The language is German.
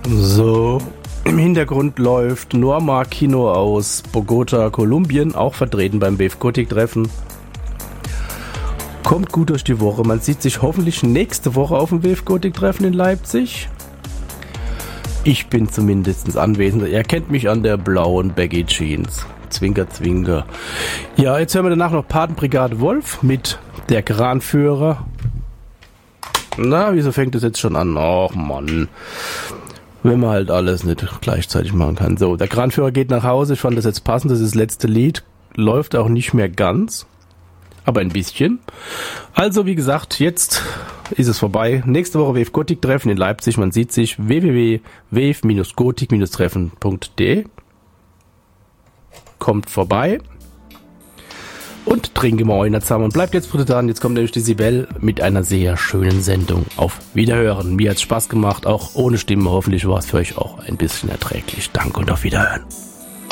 So, im Hintergrund läuft Norma Kino aus Bogota, Kolumbien, auch vertreten beim Wave Gothic Treffen. Kommt gut durch die Woche. Man sieht sich hoffentlich nächste Woche auf dem Wave Gothic Treffen in Leipzig. Ich bin zumindest anwesend. Ihr kennt mich an der blauen Baggy Jeans. Zwinker, zwinker. Ja, jetzt hören wir danach noch Patenbrigade Wolf mit der Kranführer. Na, wieso fängt das jetzt schon an? Och, Mann. Wenn man halt alles nicht gleichzeitig machen kann. So, der Kranführer geht nach Hause. Ich fand das jetzt passend. Das ist das letzte Lied. Läuft auch nicht mehr ganz. Aber ein bisschen. Also, wie gesagt, jetzt ist es vorbei. Nächste Woche Wave Gothic Treffen in Leipzig. Man sieht sich www.wave-gothic-treffen.de. Kommt vorbei. Und trinke mal einer zusammen. Und bleibt jetzt bitte dran. Jetzt kommt nämlich die Sibel mit einer sehr schönen Sendung. Auf Wiederhören. Mir hat's Spaß gemacht. Auch ohne Stimme. Hoffentlich war es für euch auch ein bisschen erträglich. Danke und auf Wiederhören.